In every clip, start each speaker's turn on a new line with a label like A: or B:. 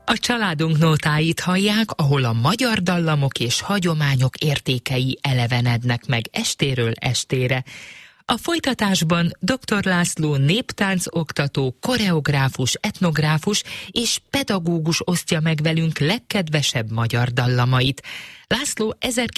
A: A családunk nótáit hallják, ahol a magyar dallamok és hagyományok értékei elevenednek meg estéről estére. A folytatásban dr. László néptánc oktató, koreográfus, etnográfus és pedagógus osztja meg velünk legkedvesebb magyar dallamait. László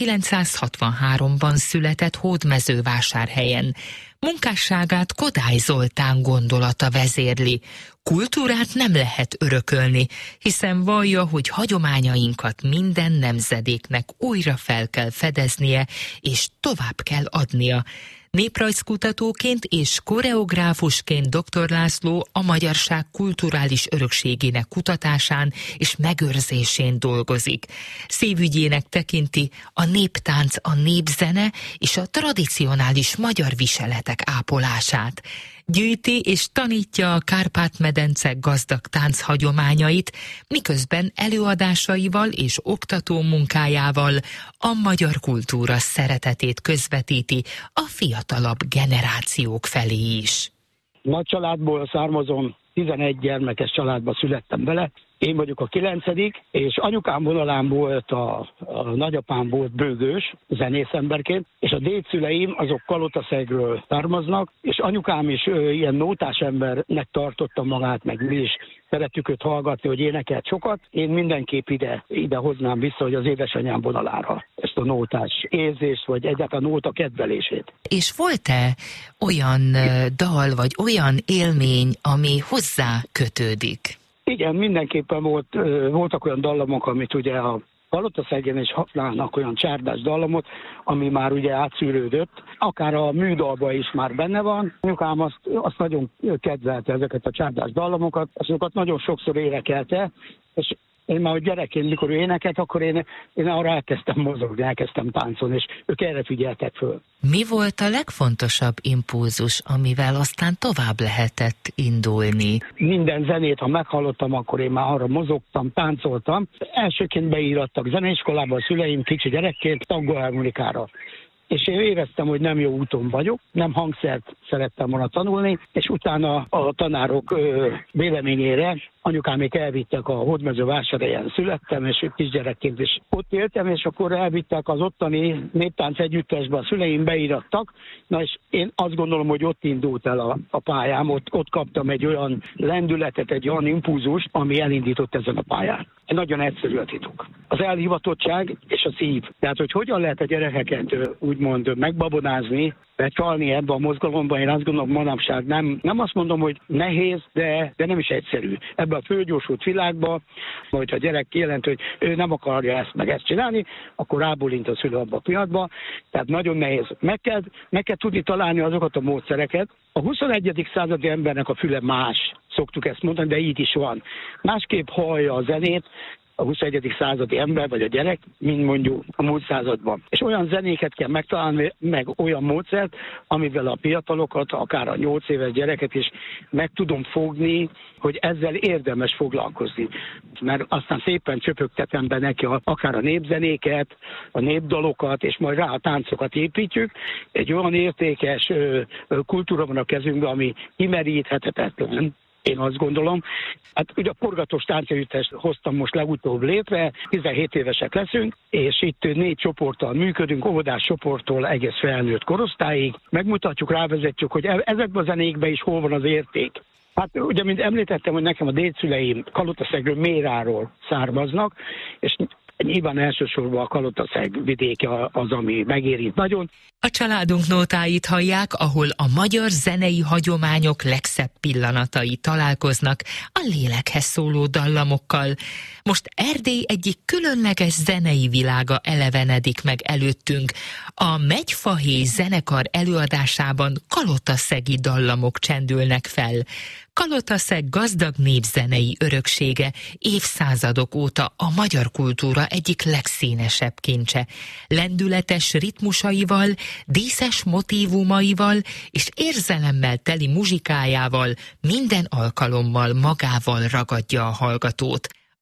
A: 1963-ban született Hódmezővásárhelyen. Munkásságát Kodály Zoltán gondolata vezérli. Kultúrát nem lehet örökölni, hiszen vallja, hogy hagyományainkat minden nemzedéknek újra fel kell fedeznie, és tovább kell adnia. Néprajzkutatóként és koreográfusként dr. László a magyarság kulturális örökségének kutatásán és megőrzésén dolgozik. Szívügyének tekinti a néptánc, a népzene és a tradicionális magyar viseletek ápolását. Gyűjti és tanítja a Kárpát-medence gazdag tánchagyományait, miközben előadásaival és oktató munkájával a magyar kultúra szeretetét közvetíti a fiatalabb generációk felé is.
B: Nagy családból származom, 11 gyermekes családba születtem bele. Én vagyok a 9., és anyukám vonalán volt a nagyapám volt bőgős, zenész emberként, és a dédszüleim azok Kalotaszegről származnak, és anyukám is ilyen nótás embernek tartotta magát, meg mi is szeretjük őt hallgatni, hogy énekelt sokat. Én mindenképp ide hoznám vissza, hogy az édesanyám vonalára ezt a nótás érzést, vagy egyáltalán a nóta kedvelését.
A: És volt-e olyan dal, vagy olyan élmény, ami hozzá kötődik?
B: Igen, mindenképpen voltak olyan dallamok, amit ugye a Kalotaszegen is használnak, olyan csárdás dallamot, ami már ugye átszűrődött. Akár a műdalban is már benne van. Anyukám azt nagyon kedvelte, ezeket a csárdás dallamokat, azokat nagyon sokszor énekelte, és én már gyerekként, mikor ő énekelt, akkor én arra elkezdtem mozogni, elkezdtem táncolni, és ők erre figyeltek föl.
A: Mi volt a legfontosabb impulzus, amivel aztán tovább lehetett indulni?
B: Minden zenét, ha meghallottam, akkor én már arra mozogtam, táncoltam. Elsőként beírattak zeneiskolába a szüleim kicsi gyerekként tangóharmonikára. És én éreztem, hogy nem jó úton vagyok, nem hangszert szerettem volna tanulni, és utána a tanárok véleményére anyukámék elvittek a Hódmezővásárhelyen születtem, és kisgyerekként is ott éltem, és akkor elvittek az ottani néptánc együttesbe, a szüleim beírattak, na és én azt gondolom, hogy ott indult el a pályám, ott kaptam egy olyan lendületet, egy olyan impulzust, ami elindított ezen a pályán. Nagyon egyszerű a titok. Az elhivatottság és a szív. Tehát, hogy hogyan lehet a gyerekeket úgymond megbabonázni, becsalni ebbe a mozgalomban, én azt gondolom, manapság nem azt mondom, hogy nehéz, de nem is egyszerű. Ebbe a fölgyorsult világban, hogyha a gyerek kijelent, hogy ő nem akarja ezt meg ezt csinálni, akkor rábólint a szülő abba a pillanatban. Tehát nagyon nehéz. Meg kell tudni találni azokat a módszereket. A 21. századi embernek a füle más, szoktuk ezt mondani, de így is van. Másképp hallja a zenét a 21. századi ember, vagy a gyerek, mint mondjuk a múlt században. És olyan zenéket kell megtalálni, meg olyan módszert, amivel a fiatalokat, akár a 8 éves gyereket is meg tudom fogni, hogy ezzel érdemes foglalkozni. Mert aztán szépen csöpögtetem be neki akár a népzenéket, a népdalokat, és majd rá a táncokat építjük. Egy olyan értékes kultúra van a kezünkben, ami kimeríthetetlen. Én azt gondolom. Hát ugye a Forgatós Táncegyüttest hoztam most legutóbb létre, 17 évesek leszünk, és itt 4 csoporttal működünk, óvodás csoporttól egész felnőtt korosztályig. Megmutatjuk, rávezetjük, hogy ezekben a zenékben is hol van az érték. Hát ugye, mint említettem, hogy nekem a dédszüleim Kalotaszegről, Méráról származnak, és nyilván elsősorban a Kalotaszeg vidéke az, ami megérint nagyon.
A: A családunk nótáit hallják, ahol a magyar zenei hagyományok legszebb pillanatai találkoznak a lélekhez szóló dallamokkal. Most Erdély egyik különleges zenei világa elevenedik meg előttünk. A Megyfahéj zenekar előadásában kalotaszegi dallamok csendülnek fel. Kalotaszeg gazdag népzenei öröksége évszázadok óta a magyar kultúra egyik legszínesebb kincse. Lendületes ritmusaival, díszes motívumaival és érzelemmel teli muzsikájával minden alkalommal magával ragadja a hallgatót.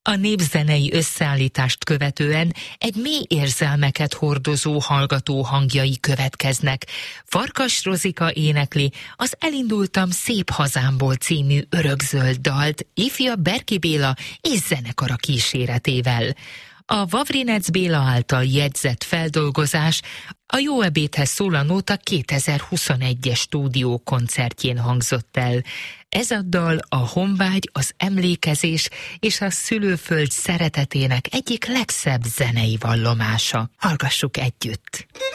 A: A népzenei összeállítást követően egy mély érzelmeket hordozó hallgató hangjai következnek. Farkas Rozika énekli az Elindultam szép hazámból című örökzöld dalt ifja Berki Béla és zenekara kíséretével. A Vavrinec Béla által jegyzett feldolgozás a Jó ebédhez szól a nóta 2021-es stúdió koncertjén hangzott el. Ez a dal a honvágy, az emlékezés és a szülőföld szeretetének egyik legszebb zenei vallomása. Hallgassuk együtt!